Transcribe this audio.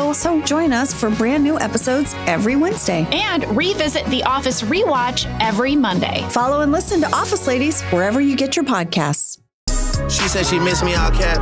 schedule, so join us for brand new episodes every Wednesday. And revisit The Office Rewatch every Monday. Follow and listen to Office Ladies wherever you get your podcasts. She said she missed me, all caps.